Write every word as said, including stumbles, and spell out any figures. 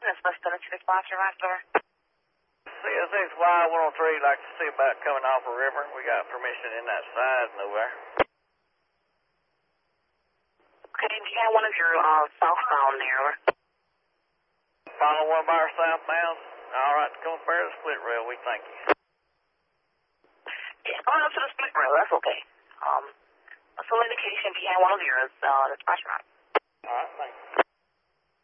That's West Tennessee Sponsor Master. C S X Y one oh three, like to see about coming off a river. We got permission in that side nowhere. Okay, do you have one of your uh, southbound there? Follow one of our southbounds. All right, come up there to the split rail. We thank you. Yeah, going up to the split rail, that's okay. Um, some indication if you have one of yours, uh, that's Sponsor Master.